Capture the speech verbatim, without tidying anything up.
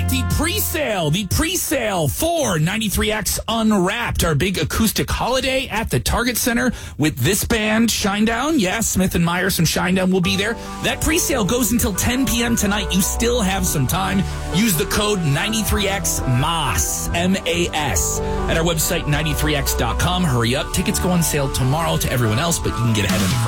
the pre-sale, the pre-sale for ninety-three X Unwrapped, our big acoustic holiday at the Target Center with this band, Shinedown. Yes, Smith and Myers from Shinedown will be there. That pre-sale goes until ten p.m. tonight. You still have some time. Use the code ninety-three X M A S, M A S, at our website, ninety-three X dot com. Hurry up. Tickets go on sale tomorrow to everyone else, but you can get ahead of the crowd.